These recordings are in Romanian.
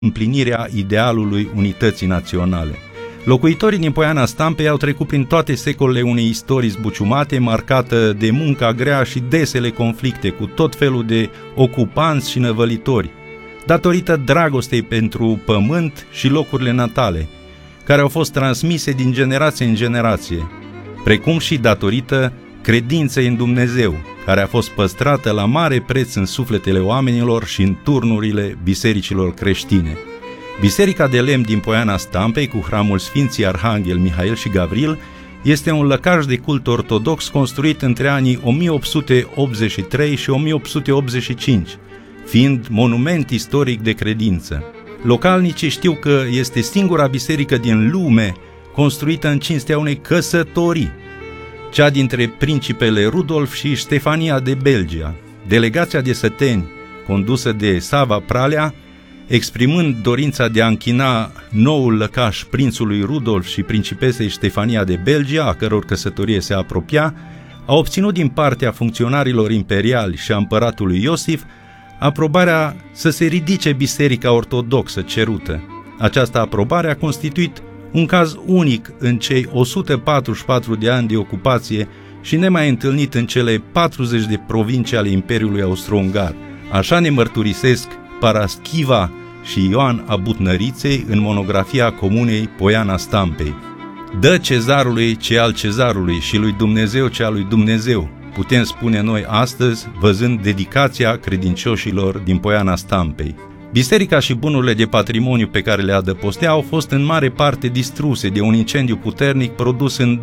împlinirea idealului unității naționale. Locuitorii din Poiana Stampei au trecut prin toate secolele unei istorii zbuciumate, marcată de munca grea și desele conflicte cu tot felul de ocupanți și năvălitori, datorită dragostei pentru pământ și locurile natale, care au fost transmise din generație în generație, precum și datorită credinței în Dumnezeu, care a fost păstrată la mare preț în sufletele oamenilor și în turnurile bisericilor creștine. Biserica de lemn din Poiana Stampei, cu hramul Sfinții Arhanghel Mihail și Gavril, este un lăcaș de cult ortodox construit între anii 1883 și 1885, fiind monument istoric de credință. Localnicii știu că este singura biserică din lume construită în cinstea unei căsătorii, cea dintre principele Rudolf și Ștefania de Belgia. Delegația de săteni, condusă de Sava Pralea, exprimând dorința de a închina noul lăcaș prințului Rudolf și principesei Ștefania de Belgia, a căror căsătorie se apropia, a obținut din partea funcționarilor imperiali și a împăratului Iosif aprobarea să se ridice biserica ortodoxă cerută. Această aprobare a constituit un caz unic în cei 144 de ani de ocupație și nemai întâlnit în cele 40 de provincii ale Imperiului Austro-Ungar. Așa ne mărturisesc Paraschiva și Ioan Abutnăriței în monografia comunei Poiana Stampei. Dă cezarului ce al cezarului și lui Dumnezeu ce al lui Dumnezeu, putem spune noi astăzi, văzând dedicația credincioșilor din Poiana Stampei. Biserica și bunurile de patrimoniu pe care le adăpostea au fost în mare parte distruse de un incendiu puternic produs în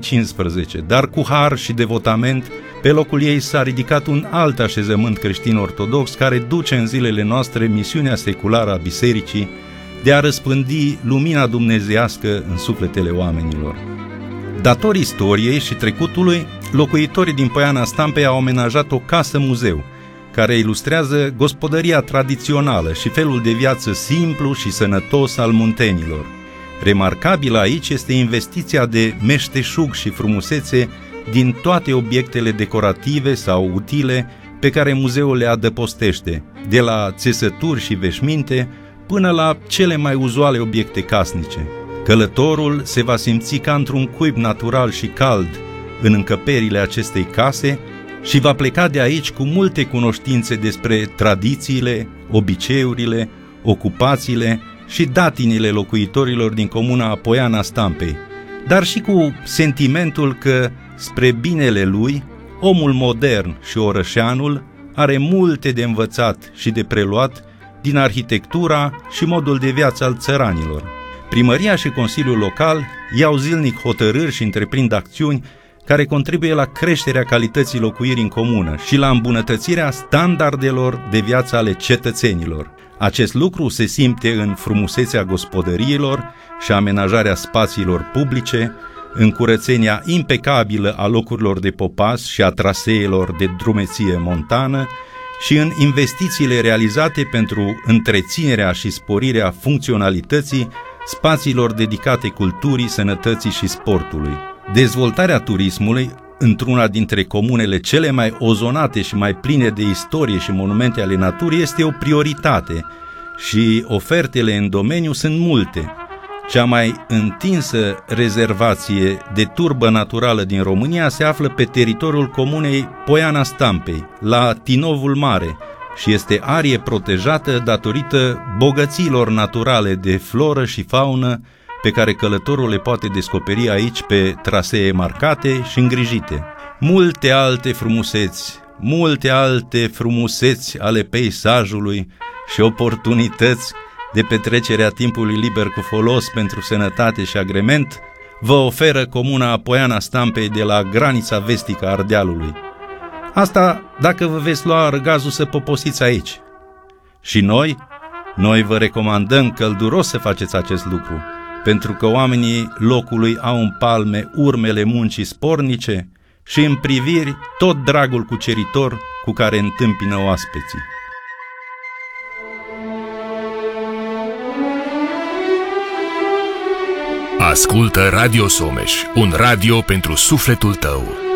2015, dar cu har și devotament, pe locul ei s-a ridicat un alt așezământ creștin-ortodox care duce în zilele noastre misiunea seculară a bisericii de a răspândi lumina dumnezeiască în sufletele oamenilor. Dator istoriei și trecutului, locuitorii din Poiana Stampei au amenajat o casă-muzeu, care ilustrează gospodăria tradițională și felul de viață simplu și sănătos al muntenilor. Remarcabilă aici este investiția de meșteșug și frumusețe din toate obiectele decorative sau utile pe care muzeul le adăpostește, de la țesături și veșminte până la cele mai uzuale obiecte casnice. Călătorul se va simți ca într-un cuib natural și cald în încăperile acestei case și va pleca de aici cu multe cunoștințe despre tradițiile, obiceiurile, ocupațiile și datinile locuitorilor din comuna Poiana Stampei, dar și cu sentimentul că, spre binele lui, omul modern și orășeanul are multe de învățat și de preluat din arhitectura și modul de viață al țăranilor. Primăria și Consiliul Local iau zilnic hotărâri și întreprind acțiuni care contribuie la creșterea calității locuirii în comună și la îmbunătățirea standardelor de viață ale cetățenilor. Acest lucru se simte în frumusețea gospodăriilor și amenajarea spațiilor publice, în curățenia impecabilă a locurilor de popas și a traseelor de drumeție montană și în investițiile realizate pentru întreținerea și sporirea funcționalității spațiilor dedicate culturii, sănătății și sportului. Dezvoltarea turismului într-una dintre comunele cele mai ozonate și mai pline de istorie și monumente ale naturii este o prioritate și ofertele în domeniu sunt multe. Cea mai întinsă rezervație de turbă naturală din România se află pe teritoriul comunei Poiana Stampei, la Tinovul Mare, și este arie protejată datorită bogăților naturale de floră și faună pe care călătorul le poate descoperi aici pe trasee marcate și îngrijite. Multe alte frumuseți ale peisajului și oportunități de petrecerea timpului liber cu folos pentru sănătate și agrement vă oferă comuna Poiana Stampei de la granița vestică a Ardealului. Asta dacă vă veți lua răgazul să poposiți aici. Și noi vă recomandăm călduros să faceți acest lucru, pentru că oamenii locului au în palme urmele muncii spornice și în priviri tot dragul cuceritor cu care întâmpină oaspeții. Ascultă Radio Someș, un radio pentru sufletul tău.